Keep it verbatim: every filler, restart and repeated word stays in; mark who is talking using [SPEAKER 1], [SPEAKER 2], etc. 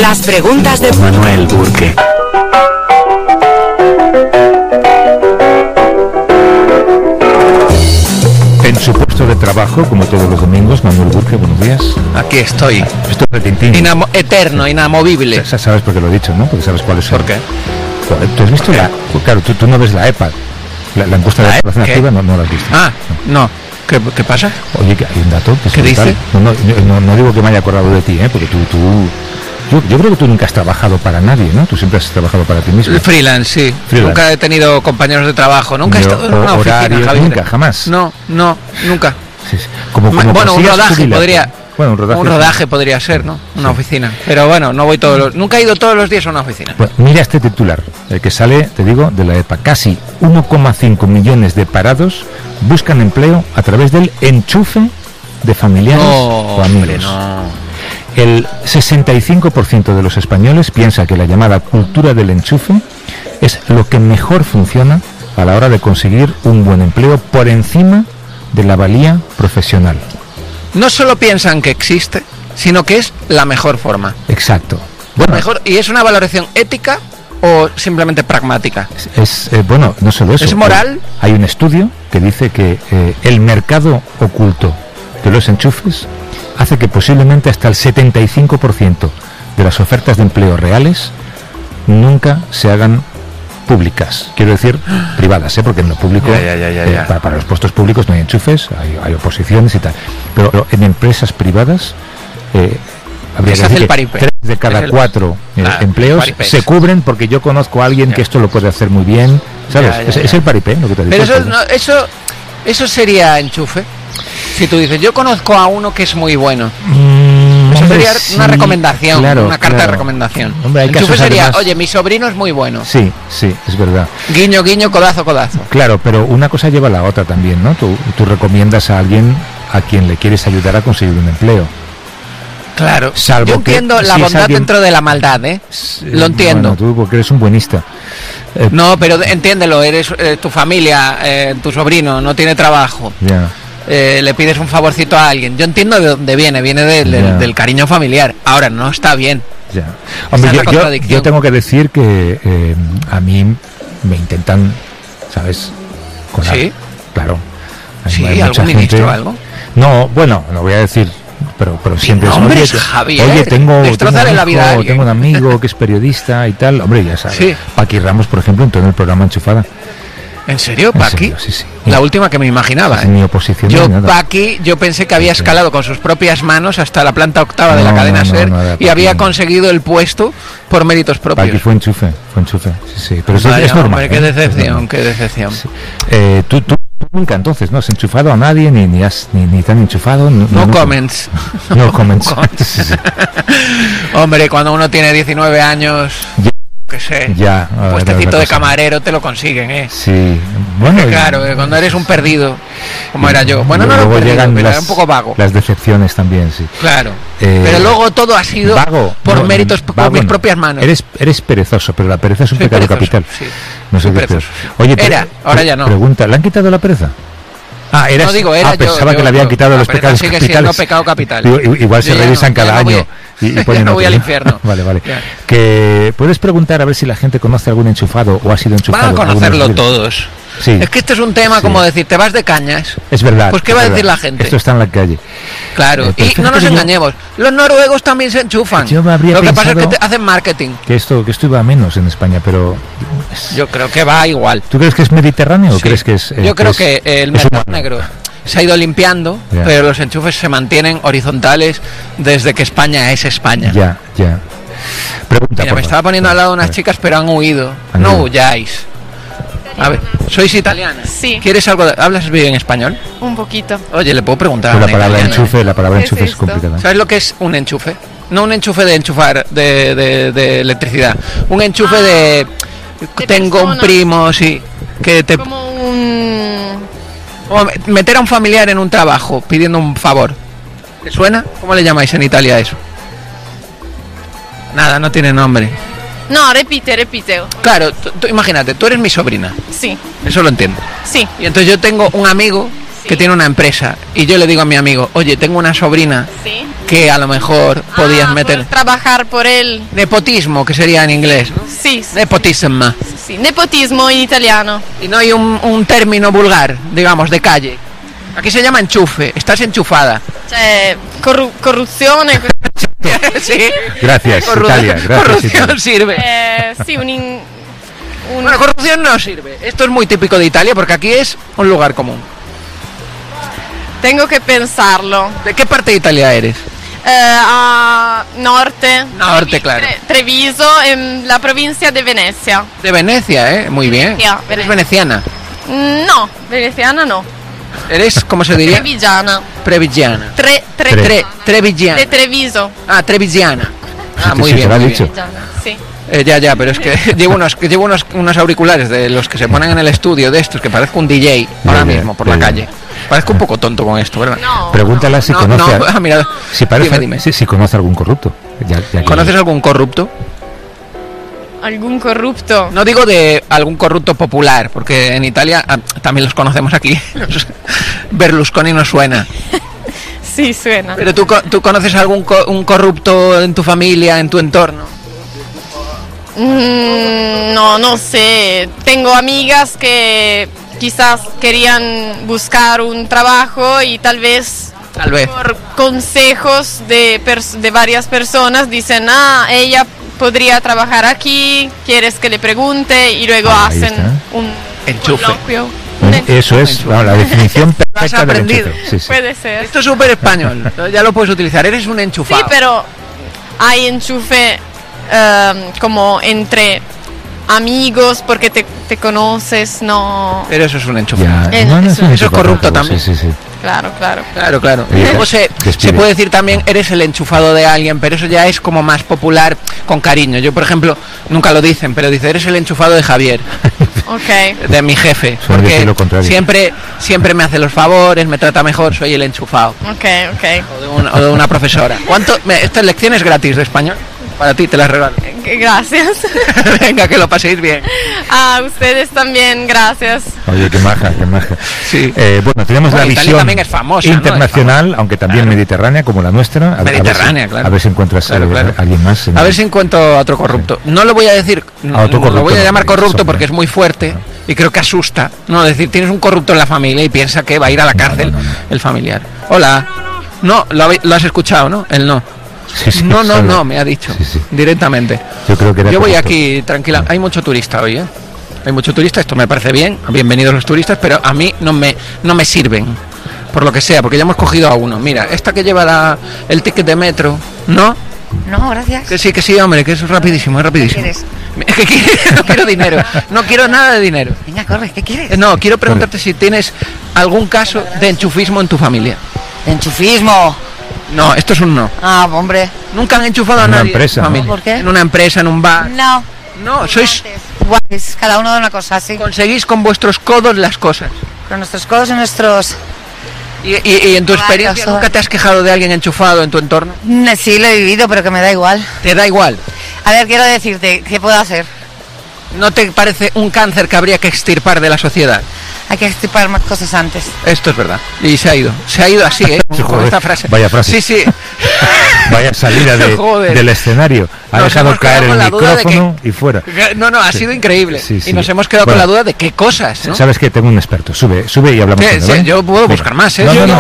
[SPEAKER 1] Las preguntas de
[SPEAKER 2] Manuel Burke. En su puesto de trabajo, como todos los domingos, Manuel Burke, buenos días.
[SPEAKER 3] Aquí estoy.
[SPEAKER 2] Esto es de Tintín.
[SPEAKER 3] Inamo- eterno, inamovible.
[SPEAKER 2] Ya sabes por qué lo he dicho, ¿no? Porque sabes cuál es.
[SPEAKER 3] ¿Por qué?
[SPEAKER 2] Joder, ¿tú has visto la...? Claro, tú, tú no ves la E P A, la, la encuesta de
[SPEAKER 3] ¿La
[SPEAKER 2] la población
[SPEAKER 3] qué?
[SPEAKER 2] activa, no, no la has visto.
[SPEAKER 3] Ah, no. ¿Qué, qué pasa?
[SPEAKER 2] Oye, que hay un dato que es
[SPEAKER 3] ¿Qué
[SPEAKER 2] brutal.
[SPEAKER 3] dice?
[SPEAKER 2] No, no, no, no digo que me haya acordado de ti, ¿eh? Porque tú... tú yo, yo creo que tú nunca has trabajado para nadie, ¿no? Tú siempre has trabajado para ti mismo.
[SPEAKER 3] El freelance, sí.
[SPEAKER 2] Freelance.
[SPEAKER 3] Nunca he tenido compañeros de trabajo. Nunca he
[SPEAKER 2] Ni
[SPEAKER 3] estado en una
[SPEAKER 2] horarios,
[SPEAKER 3] oficina, Javier.
[SPEAKER 2] nunca, jamás.
[SPEAKER 3] No, no, nunca.
[SPEAKER 2] Sí, sí. Como,
[SPEAKER 3] Ma-
[SPEAKER 2] como
[SPEAKER 3] bueno, un
[SPEAKER 2] consigas
[SPEAKER 3] rodaje
[SPEAKER 2] jubilarte.
[SPEAKER 3] podría...
[SPEAKER 2] Bueno, un rodaje.
[SPEAKER 3] Un rodaje podría ser, ¿no? Una
[SPEAKER 2] Sí.
[SPEAKER 3] oficina. Pero bueno, no voy todos los... Nunca he ido todos los días a una oficina.
[SPEAKER 2] Bueno, mira este titular, el que sale, te digo, de la E P A. Casi uno coma cinco millones de parados buscan empleo a través del enchufe de familiares
[SPEAKER 3] No,
[SPEAKER 2] o amigos.
[SPEAKER 3] hombre, no.
[SPEAKER 2] El sesenta y cinco por ciento de los españoles piensa que la llamada cultura del enchufe es lo que mejor funciona a la hora de conseguir un buen empleo por encima de la valía profesional.
[SPEAKER 3] No solo piensan que existe, sino que es la mejor forma.
[SPEAKER 2] Exacto. Bueno,
[SPEAKER 3] Mejor, ¿y es una valoración ética o simplemente pragmática?
[SPEAKER 2] es eh, bueno, no solo eso.
[SPEAKER 3] ¿Es moral?
[SPEAKER 2] Hay un estudio que dice que eh, el mercado oculto de los enchufes hace que posiblemente hasta el setenta y cinco por ciento de las ofertas de empleo reales nunca se hagan públicas, quiero decir privadas, ¿eh? Porque en lo público,
[SPEAKER 3] Ya, ya, ya, ya,
[SPEAKER 2] eh,
[SPEAKER 3] ya.
[SPEAKER 2] para, para los puestos públicos no hay enchufes, hay, hay oposiciones y tal, pero, pero en empresas privadas eh, habría
[SPEAKER 3] Se
[SPEAKER 2] que
[SPEAKER 3] hace
[SPEAKER 2] decir
[SPEAKER 3] el
[SPEAKER 2] que
[SPEAKER 3] paripé.
[SPEAKER 2] tres de cada
[SPEAKER 3] Es el-
[SPEAKER 2] cuatro eh,
[SPEAKER 3] Claro,
[SPEAKER 2] empleos
[SPEAKER 3] paripés.
[SPEAKER 2] se cubren porque yo conozco a alguien
[SPEAKER 3] Ya.
[SPEAKER 2] que esto lo puede hacer muy bien, ¿sabes?
[SPEAKER 3] Ya, ya,
[SPEAKER 2] es,
[SPEAKER 3] ya.
[SPEAKER 2] es el paripé lo que te digo.
[SPEAKER 3] Pero eso, no, eso, eso sería enchufe. Si tú dices, yo conozco a uno que es muy bueno.
[SPEAKER 2] Mm,
[SPEAKER 3] Eso
[SPEAKER 2] hombre,
[SPEAKER 3] sería
[SPEAKER 2] sí,
[SPEAKER 3] una recomendación,
[SPEAKER 2] claro,
[SPEAKER 3] una carta
[SPEAKER 2] claro.
[SPEAKER 3] de recomendación.
[SPEAKER 2] Hombre, hay
[SPEAKER 3] Enchufe
[SPEAKER 2] casos
[SPEAKER 3] sería,
[SPEAKER 2] además-
[SPEAKER 3] oye, mi sobrino es muy bueno.
[SPEAKER 2] Sí, sí, es verdad.
[SPEAKER 3] Guiño, guiño, codazo, codazo.
[SPEAKER 2] Claro, pero una cosa lleva a la otra también, ¿no? Tú, tú recomiendas a alguien a quien le quieres ayudar a conseguir un empleo.
[SPEAKER 3] Claro.
[SPEAKER 2] Salvo
[SPEAKER 3] yo
[SPEAKER 2] que
[SPEAKER 3] entiendo la
[SPEAKER 2] si es
[SPEAKER 3] bondad
[SPEAKER 2] alguien-
[SPEAKER 3] dentro de la maldad, ¿eh? Lo entiendo.
[SPEAKER 2] Bueno, tú porque eres un buenista. Eh,
[SPEAKER 3] No, pero entiéndelo, eres eh, tu familia, eh, tu sobrino no tiene trabajo.
[SPEAKER 2] Ya.
[SPEAKER 3] Eh, le pides un favorcito a alguien. Yo entiendo de dónde viene, viene del, del-
[SPEAKER 2] Ya.
[SPEAKER 3] del cariño familiar. Ahora, no está bien.
[SPEAKER 2] Ya. Hombre,
[SPEAKER 3] Esa es la
[SPEAKER 2] yo, yo,
[SPEAKER 3] contradicción.
[SPEAKER 2] yo tengo que decir que eh, a mí me intentan, ¿sabes? Colar.
[SPEAKER 3] ¿Sí?
[SPEAKER 2] Claro. Hay-
[SPEAKER 3] Sí,
[SPEAKER 2] hay mucha
[SPEAKER 3] algún
[SPEAKER 2] gente-
[SPEAKER 3] ministro o algo.
[SPEAKER 2] No, bueno, no voy a decir, pero, pero siempre es,
[SPEAKER 3] nombres,
[SPEAKER 2] oye,
[SPEAKER 3] Javier,
[SPEAKER 2] oye, tengo, tengo,
[SPEAKER 3] destrozarle
[SPEAKER 2] un
[SPEAKER 3] la vida a
[SPEAKER 2] hijo,
[SPEAKER 3] alguien.
[SPEAKER 2] tengo un amigo que es periodista y tal. Hombre, ya sabes.
[SPEAKER 3] Sí.
[SPEAKER 2] Paqui Ramos, por ejemplo, entró en el programa Enchufada.
[SPEAKER 3] ¿En serio,
[SPEAKER 2] En
[SPEAKER 3] Paqui?
[SPEAKER 2] serio, sí, sí.
[SPEAKER 3] La última que me imaginaba. ¿eh?
[SPEAKER 2] Ni oposición
[SPEAKER 3] Yo,
[SPEAKER 2] ni nada.
[SPEAKER 3] Paqui, yo pensé que había
[SPEAKER 2] Sí, sí.
[SPEAKER 3] escalado con sus propias manos hasta la planta octava de la
[SPEAKER 2] No,
[SPEAKER 3] cadena
[SPEAKER 2] no, no,
[SPEAKER 3] SER
[SPEAKER 2] no era
[SPEAKER 3] y
[SPEAKER 2] Paqui,
[SPEAKER 3] había
[SPEAKER 2] no.
[SPEAKER 3] conseguido el puesto por méritos
[SPEAKER 2] Paqui
[SPEAKER 3] propios.
[SPEAKER 2] fue enchufe, fue enchufe. Sí, sí. Pero eso
[SPEAKER 3] Vaya,
[SPEAKER 2] es normal.
[SPEAKER 3] hombre, qué
[SPEAKER 2] ¿eh? Es
[SPEAKER 3] decepción,
[SPEAKER 2] normal.
[SPEAKER 3] qué decepción.
[SPEAKER 2] Sí. Eh, tú, tú, tú nunca entonces no has enchufado a nadie, ni, ni, has, ni, ni te han enchufado. No,
[SPEAKER 3] No
[SPEAKER 2] nunca.
[SPEAKER 3] comments.
[SPEAKER 2] No comments.
[SPEAKER 3] comments.
[SPEAKER 2] Sí, sí.
[SPEAKER 3] Hombre, cuando uno tiene diecinueve años,
[SPEAKER 2] Ya,
[SPEAKER 3] qué sé,
[SPEAKER 2] ya,
[SPEAKER 3] un
[SPEAKER 2] ahora
[SPEAKER 3] puestecito
[SPEAKER 2] otra
[SPEAKER 3] de
[SPEAKER 2] cosa.
[SPEAKER 3] camarero te lo consiguen, ¿eh?
[SPEAKER 2] Sí, bueno. y-
[SPEAKER 3] Claro, eh, cuando eres un perdido, como era yo. Bueno, no era
[SPEAKER 2] luego
[SPEAKER 3] un perdido,
[SPEAKER 2] llegan
[SPEAKER 3] pero
[SPEAKER 2] las,
[SPEAKER 3] era un poco vago.
[SPEAKER 2] las decepciones también, sí.
[SPEAKER 3] Claro.
[SPEAKER 2] Eh,
[SPEAKER 3] Pero luego todo ha sido
[SPEAKER 2] Vago.
[SPEAKER 3] por
[SPEAKER 2] no,
[SPEAKER 3] méritos, por
[SPEAKER 2] vago
[SPEAKER 3] mis
[SPEAKER 2] no.
[SPEAKER 3] propias manos.
[SPEAKER 2] Eres, eres perezoso, pero la pereza es un
[SPEAKER 3] Soy
[SPEAKER 2] pecado
[SPEAKER 3] perezoso,
[SPEAKER 2] capital.
[SPEAKER 3] sí.
[SPEAKER 2] No sé
[SPEAKER 3] Soy
[SPEAKER 2] qué es peor.
[SPEAKER 3] perezoso, sí.
[SPEAKER 2] Oye, pre-
[SPEAKER 3] Era, ahora ya no.
[SPEAKER 2] Pregunta, ¿le han quitado la pereza? Ah, eras,
[SPEAKER 3] No digo, era
[SPEAKER 2] ah,
[SPEAKER 3] yo,
[SPEAKER 2] pensaba
[SPEAKER 3] yo-
[SPEAKER 2] que le habían
[SPEAKER 3] yo-
[SPEAKER 2] quitado
[SPEAKER 3] la
[SPEAKER 2] los
[SPEAKER 3] pereza
[SPEAKER 2] pecados
[SPEAKER 3] sigue
[SPEAKER 2] capitales.
[SPEAKER 3] siendo pecado capital.
[SPEAKER 2] Digo, i- igual
[SPEAKER 3] Yo
[SPEAKER 2] se
[SPEAKER 3] ya
[SPEAKER 2] revisan
[SPEAKER 3] no, ya
[SPEAKER 2] cada
[SPEAKER 3] no voy
[SPEAKER 2] año.
[SPEAKER 3] a-
[SPEAKER 2] y, y
[SPEAKER 3] ya
[SPEAKER 2] ponen
[SPEAKER 3] no voy
[SPEAKER 2] otro,
[SPEAKER 3] al
[SPEAKER 2] ¿no?
[SPEAKER 3] infierno.
[SPEAKER 2] Vale, vale.
[SPEAKER 3] Ya.
[SPEAKER 2] Que puedes preguntar a ver si la gente conoce algún enchufado o ha sido enchufado.
[SPEAKER 3] Van a
[SPEAKER 2] alguna
[SPEAKER 3] conocerlo
[SPEAKER 2] vez.
[SPEAKER 3] todos.
[SPEAKER 2] Sí.
[SPEAKER 3] Es que este es un tema
[SPEAKER 2] Sí.
[SPEAKER 3] como decir, te vas de cañas.
[SPEAKER 2] Es verdad.
[SPEAKER 3] Pues, ¿qué
[SPEAKER 2] es
[SPEAKER 3] va a
[SPEAKER 2] verdad.
[SPEAKER 3] decir la gente?
[SPEAKER 2] Esto está en la calle.
[SPEAKER 3] Claro,
[SPEAKER 2] Eh, pero
[SPEAKER 3] y
[SPEAKER 2] fíjate
[SPEAKER 3] no nos
[SPEAKER 2] que yo-
[SPEAKER 3] engañemos, los noruegos también se enchufan.
[SPEAKER 2] Yo me habría
[SPEAKER 3] Lo que pasa es que
[SPEAKER 2] pensado-
[SPEAKER 3] te hacen marketing.
[SPEAKER 2] Que esto, que esto iba a menos en España, pero
[SPEAKER 3] Yo creo que va igual.
[SPEAKER 2] ¿tú crees que es mediterráneo o
[SPEAKER 3] Sí.
[SPEAKER 2] crees que es? eh,
[SPEAKER 3] Yo creo
[SPEAKER 2] es-
[SPEAKER 3] que el
[SPEAKER 2] es
[SPEAKER 3] mercado
[SPEAKER 2] humano?
[SPEAKER 3] negro se ha ido limpiando,
[SPEAKER 2] Ya.
[SPEAKER 3] pero los enchufes se mantienen horizontales desde que España es España.
[SPEAKER 2] Ya, ya. Pregunta.
[SPEAKER 3] Mira,
[SPEAKER 2] por
[SPEAKER 3] me
[SPEAKER 2] favor.
[SPEAKER 3] estaba poniendo al lado unas
[SPEAKER 2] A ver.
[SPEAKER 3] chicas, pero han huido.
[SPEAKER 2] Han
[SPEAKER 3] No
[SPEAKER 2] huido.
[SPEAKER 3] huyáis. A ver, ¿sois italiana?
[SPEAKER 4] Sí.
[SPEAKER 3] ¿Quieres algo? De... ¿Hablas bien español?
[SPEAKER 4] Un poquito.
[SPEAKER 3] Oye, le puedo preguntar.
[SPEAKER 2] Pero
[SPEAKER 3] a
[SPEAKER 2] la
[SPEAKER 3] una
[SPEAKER 2] palabra
[SPEAKER 3] italiana?
[SPEAKER 2] enchufe, la palabra
[SPEAKER 4] ¿Qué es
[SPEAKER 2] enchufe es
[SPEAKER 4] esto?
[SPEAKER 2] complicada.
[SPEAKER 3] ¿Sabes lo que es un enchufe? No un enchufe de enchufar de, de, de electricidad. Un enchufe
[SPEAKER 4] Ah,
[SPEAKER 3] de...
[SPEAKER 4] de
[SPEAKER 3] Tengo un
[SPEAKER 4] persona.
[SPEAKER 3] primo, sí, que te...
[SPEAKER 4] Como un...
[SPEAKER 3] o meter a un familiar en un trabajo pidiendo un favor. ¿Te suena? ¿Cómo le llamáis en Italia eso? Nada, no tiene nombre.
[SPEAKER 4] No, repite, repite.
[SPEAKER 3] Claro, tú, tú imagínate, tú eres mi sobrina,
[SPEAKER 4] Sí,
[SPEAKER 3] eso lo entiendo.
[SPEAKER 4] sí.
[SPEAKER 3] Y entonces yo tengo un amigo que
[SPEAKER 4] Sí.
[SPEAKER 3] tiene una empresa y yo le digo a mi amigo, oye, tengo una sobrina
[SPEAKER 4] Sí.
[SPEAKER 3] que a lo mejor podías
[SPEAKER 4] Ah,
[SPEAKER 3] meter?
[SPEAKER 4] por trabajar por él.
[SPEAKER 3] Nepotismo, que sería en inglés, ¿no?
[SPEAKER 4] Sí, sí,
[SPEAKER 3] Nepotism.
[SPEAKER 4] sí, nepotismo en italiano.
[SPEAKER 3] Y no hay un, un término vulgar, digamos, de calle. Aquí se llama enchufe, estás enchufada.
[SPEAKER 4] Cioè, corru- corruzione.
[SPEAKER 3] Sí.
[SPEAKER 2] Gracias,
[SPEAKER 3] Corru-
[SPEAKER 2] Italia. Gracias,
[SPEAKER 3] corrupción
[SPEAKER 2] Italia.
[SPEAKER 3] sirve.
[SPEAKER 4] Eh, sí, un, in- un-
[SPEAKER 3] Bueno, corrupción no sirve. Esto es muy típico de Italia porque aquí es un lugar común.
[SPEAKER 4] Tengo que pensarlo.
[SPEAKER 3] ¿De qué parte de Italia eres?
[SPEAKER 4] Eh, a norte.
[SPEAKER 3] Norte,
[SPEAKER 4] Trevi-
[SPEAKER 3] claro.
[SPEAKER 4] Tre- Treviso, en la provincia de Venecia.
[SPEAKER 3] De Venecia, ¿eh? Muy bien.
[SPEAKER 4] Venecia,
[SPEAKER 3] Eres
[SPEAKER 4] Venecia.
[SPEAKER 3] veneciana.
[SPEAKER 4] Mm, No, veneciana no.
[SPEAKER 3] Eres, ¿cómo se diría?
[SPEAKER 4] Trevigiana.
[SPEAKER 3] Previgiana.
[SPEAKER 4] Tre, tre,
[SPEAKER 2] Tre.
[SPEAKER 3] Tre, Trevigiana.
[SPEAKER 4] De Treviso.
[SPEAKER 3] Ah, Trevigiana. Ah,
[SPEAKER 2] Sí,
[SPEAKER 3] muy
[SPEAKER 2] sí,
[SPEAKER 3] bien,
[SPEAKER 2] te lo ha
[SPEAKER 3] muy
[SPEAKER 2] dicho.
[SPEAKER 3] bien.
[SPEAKER 4] Trevigiana, sí.
[SPEAKER 3] Eh, ya, ya, pero es que llevo unos que llevo unos, unos auriculares de los que se ponen en el estudio de estos que parezco un D J ahora
[SPEAKER 2] Ya, ya,
[SPEAKER 3] mismo por
[SPEAKER 2] ya,
[SPEAKER 3] la
[SPEAKER 2] ya.
[SPEAKER 3] calle. Parezco un poco tonto con esto, ¿verdad?
[SPEAKER 4] No.
[SPEAKER 2] Pregúntale si
[SPEAKER 3] No,
[SPEAKER 2] conoce.
[SPEAKER 3] no,
[SPEAKER 2] a-
[SPEAKER 3] ah, mira,
[SPEAKER 2] si parece,
[SPEAKER 3] dime, dime.
[SPEAKER 2] Si, si conoce algún corrupto. Ya- ya que-
[SPEAKER 3] ¿Conoces algún corrupto?
[SPEAKER 4] Algún corrupto.
[SPEAKER 3] No digo de algún corrupto popular, porque en Italia ah, también los conocemos aquí. Los- Berlusconi no suena.
[SPEAKER 4] Sí, suena.
[SPEAKER 3] Pero tú, co- tú conoces algún co- un corrupto en tu familia, en tu entorno.
[SPEAKER 4] Mm, no, no sé. Tengo amigas que quizás querían buscar un trabajo y tal vez
[SPEAKER 3] Tal vez.
[SPEAKER 4] por consejos de, pers- de varias personas dicen, ah, ella podría trabajar aquí, quieres que le pregunte y luego
[SPEAKER 2] Ah, ahí
[SPEAKER 4] hacen
[SPEAKER 2] está.
[SPEAKER 4] un
[SPEAKER 3] Enchufe.
[SPEAKER 4] coloquio. Un enchufe.
[SPEAKER 2] Eso es vamos, la definición perfecta del
[SPEAKER 3] aprendido.
[SPEAKER 2] enchufe. Sí, sí.
[SPEAKER 4] Puede ser.
[SPEAKER 3] Esto es súper español. Ya lo puedes utilizar. Eres un
[SPEAKER 4] Sí,
[SPEAKER 3] enchufado.
[SPEAKER 4] pero hay enchufe em, como entre amigos porque te, te conoces, no.
[SPEAKER 3] Pero eso es un enchufe.
[SPEAKER 2] Ya,
[SPEAKER 4] Eh,
[SPEAKER 2] no, no,
[SPEAKER 4] eso-
[SPEAKER 2] un
[SPEAKER 3] eso es
[SPEAKER 2] enchufe
[SPEAKER 3] corrupto
[SPEAKER 2] tampoco,
[SPEAKER 3] también.
[SPEAKER 2] Sí, sí, sí.
[SPEAKER 4] Claro, claro.
[SPEAKER 3] Claro, claro.
[SPEAKER 2] Oye,
[SPEAKER 3] Luego se,
[SPEAKER 2] despide.
[SPEAKER 3] se puede decir también, eres el enchufado de alguien, pero eso ya es como más popular con cariño. Yo, por ejemplo, nunca lo dicen, pero dice, eres el enchufado de Javier,
[SPEAKER 4] Ok.
[SPEAKER 3] de mi jefe.
[SPEAKER 2] Suele decir
[SPEAKER 3] Porque
[SPEAKER 2] lo contrario.
[SPEAKER 3] siempre, siempre me hace los favores, me trata mejor, soy el enchufado.
[SPEAKER 4] Ok, ok.
[SPEAKER 3] O de, un- o de una profesora. ¿Cuánto? me- Estas lecciones gratis de español. Para ti, te las regalo.
[SPEAKER 4] Gracias.
[SPEAKER 3] Venga, que lo paséis bien.
[SPEAKER 4] A ustedes también, gracias.
[SPEAKER 2] Oye, qué maja, qué maja.
[SPEAKER 3] Sí.
[SPEAKER 2] Eh, bueno, tenemos
[SPEAKER 3] Bueno,
[SPEAKER 2] la
[SPEAKER 3] Italia
[SPEAKER 2] visión
[SPEAKER 3] también es famosa, ¿no?
[SPEAKER 2] internacional,
[SPEAKER 3] Es
[SPEAKER 2] aunque también
[SPEAKER 3] Claro.
[SPEAKER 2] mediterránea, como la nuestra. A ver-
[SPEAKER 3] Mediterránea,
[SPEAKER 2] a ver si,
[SPEAKER 3] claro.
[SPEAKER 2] A ver si encuentras
[SPEAKER 3] Claro,
[SPEAKER 2] eh,
[SPEAKER 3] claro.
[SPEAKER 2] a alguien más. en-
[SPEAKER 3] A ver si encuentro a otro corrupto. No lo voy a decir, no,
[SPEAKER 2] A otro
[SPEAKER 3] no lo
[SPEAKER 2] corrupto
[SPEAKER 3] voy a
[SPEAKER 2] no,
[SPEAKER 3] llamar corrupto
[SPEAKER 2] eso,
[SPEAKER 3] porque
[SPEAKER 2] no.
[SPEAKER 3] es muy fuerte y creo que asusta. No, decir, tienes un corrupto en la familia y piensa que va a ir a la
[SPEAKER 2] No,
[SPEAKER 3] cárcel
[SPEAKER 2] no, no, no.
[SPEAKER 3] el familiar. Hola. No, lo, habe- lo has escuchado, ¿no? Él no.
[SPEAKER 2] Sí, sí,
[SPEAKER 3] No, no,
[SPEAKER 2] sabe.
[SPEAKER 3] no, me ha dicho
[SPEAKER 2] Sí, sí.
[SPEAKER 3] directamente.
[SPEAKER 2] Yo creo que era
[SPEAKER 3] Yo voy
[SPEAKER 2] corrupto.
[SPEAKER 3] aquí tranquila. Hay mucho turista hoy, ¿eh? Hay mucho turista, esto me parece bien. Bienvenidos los turistas, pero a mí no me, no me sirven. Por lo que sea, porque ya hemos cogido a uno. Mira, esta que lleva la- el ticket de metro, ¿no?
[SPEAKER 1] No, gracias.
[SPEAKER 3] Que sí, que sí, hombre, que eso es rapidísimo, es rapidísimo.
[SPEAKER 1] ¿Qué quieres?
[SPEAKER 3] Es que quiero- no quiero dinero, no quiero nada de dinero.
[SPEAKER 1] Venga, corre, ¿qué quieres?
[SPEAKER 3] Eh, No, quiero preguntarte si tienes algún caso de enchufismo en tu familia.
[SPEAKER 1] De enchufismo.
[SPEAKER 3] No, esto es un no.
[SPEAKER 1] Ah, hombre.
[SPEAKER 3] Nunca han enchufado a
[SPEAKER 2] En una
[SPEAKER 3] nadie
[SPEAKER 2] empresa,
[SPEAKER 3] en tu
[SPEAKER 2] ¿no?
[SPEAKER 3] familia.
[SPEAKER 1] ¿Por qué?
[SPEAKER 3] En una empresa, en un bar.
[SPEAKER 1] No.
[SPEAKER 3] No, sois
[SPEAKER 1] Guays, cada uno de una cosa, sí.
[SPEAKER 3] conseguís con vuestros codos las cosas.
[SPEAKER 1] Con nuestros codos y nuestros...
[SPEAKER 3] Y, y- y en tu
[SPEAKER 1] Varios,
[SPEAKER 3] experiencia
[SPEAKER 1] ¿sabes?
[SPEAKER 3] nunca te has quejado de alguien enchufado en tu entorno.
[SPEAKER 1] Mm, Sí, lo he vivido, pero que me da igual.
[SPEAKER 3] Te da igual.
[SPEAKER 1] A ver, quiero decirte, ¿qué puedo hacer?
[SPEAKER 3] ¿No te parece un cáncer que habría que extirpar de la sociedad?
[SPEAKER 1] Hay que extirpar más cosas antes.
[SPEAKER 3] Esto es verdad. Y se ha ido. Se ha ido así, ¿eh? Con
[SPEAKER 2] Joder,
[SPEAKER 3] esta frase.
[SPEAKER 2] vaya frase.
[SPEAKER 3] Sí, sí.
[SPEAKER 2] Vaya salida de-
[SPEAKER 3] Joder.
[SPEAKER 2] del escenario. Ha
[SPEAKER 3] Nos
[SPEAKER 2] dejado
[SPEAKER 3] hemos
[SPEAKER 2] caer
[SPEAKER 3] quedado
[SPEAKER 2] el
[SPEAKER 3] con la duda de
[SPEAKER 2] micrófono y fuera.
[SPEAKER 3] No, no, ha sido increíble.
[SPEAKER 2] Sí, sí.
[SPEAKER 3] Y nos hemos quedado
[SPEAKER 2] Bueno.
[SPEAKER 3] con la duda de qué cosas, ¿no?
[SPEAKER 2] Sabes que tengo un experto. Sube, sube y hablamos.
[SPEAKER 3] Sí,
[SPEAKER 2] con él,
[SPEAKER 3] sí,
[SPEAKER 2] ¿vale?
[SPEAKER 3] yo puedo
[SPEAKER 2] Venga.
[SPEAKER 3] buscar más, ¿eh?
[SPEAKER 2] No,
[SPEAKER 3] Yo
[SPEAKER 2] no, no,